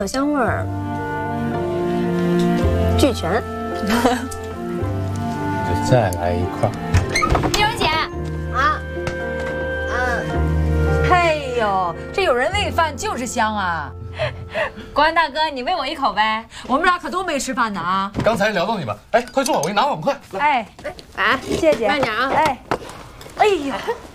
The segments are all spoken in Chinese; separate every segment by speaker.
Speaker 1: 色香味儿俱全。
Speaker 2: 就再来一块。
Speaker 3: 丽蓉姐
Speaker 1: 啊，
Speaker 3: 嘿呦，这有人喂饭就是香啊！国安大哥，你喂我一口呗，我们俩可都没吃饭呢啊！
Speaker 2: 刚才聊到你们，哎，快坐，我给你拿碗，快来。
Speaker 3: 哎，谢谢，
Speaker 1: 慢点啊！
Speaker 3: 哎呦，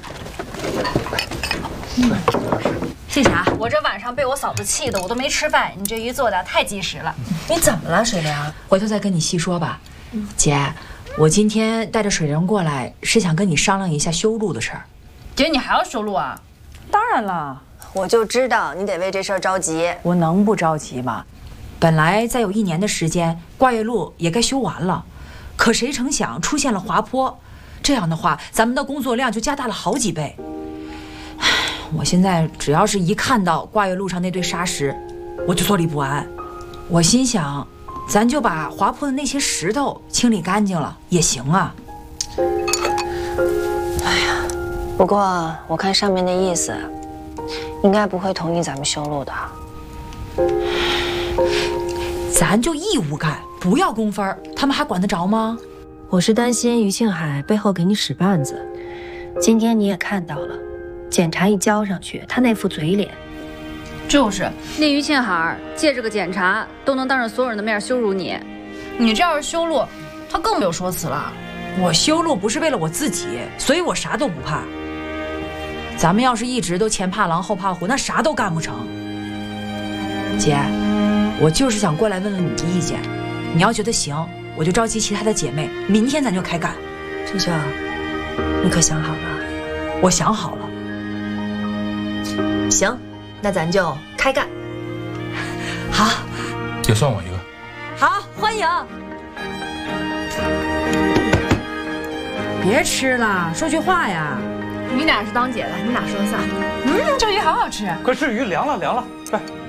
Speaker 3: 谢谢啊！我这晚上被我嫂子气的，我都没吃饭，你这鱼做的太及时了。
Speaker 4: 你怎么了，水灵？回头再跟你细说吧。姐，我今天带着水灵过来，是想跟你商量一下修路的事儿。
Speaker 3: 姐，你还要修路啊？
Speaker 4: 当然了，
Speaker 1: 我就知道你得为这事儿着急。
Speaker 4: 我能不着急吗？本来再有1年的时间，挂月路也该修完了，可谁成想出现了滑坡，这样的话，咱们的工作量就加大了好几倍。我现在只要是一看到挂月路上那堆沙石，我就坐立不安。我心想，咱就把滑坡的那些石头清理干净了也行啊。
Speaker 1: 不过我看上面的意思，应该不会同意咱们修路的。
Speaker 4: 咱就义务干，不要工分，他们还管得着吗？
Speaker 1: 我是担心于庆海背后给你使绊子。今天你也看到了，检查一交上去，他那副嘴脸。
Speaker 3: 就是
Speaker 5: 那于庆海借这个检查都能当着所有人的面羞辱你，
Speaker 3: 你这要是修路，他更没有说辞了。
Speaker 4: 我修路不是为了我自己，所以我啥都不怕。咱们要是一直都前怕狼后怕虎，那啥都干不成。姐，我就是想过来问问你的意见，你要觉得行，我就召集其他的姐妹，明天咱就开干。
Speaker 1: 春秀，你可想好了？
Speaker 4: 我想好了。
Speaker 1: 行，那咱就开干。
Speaker 4: 好，
Speaker 2: 也算我一个。
Speaker 4: 好，欢迎。别吃了，说句话呀。
Speaker 3: 你俩是当姐的，你俩说了算。这鱼好好吃。
Speaker 2: 快吃鱼，凉了，快。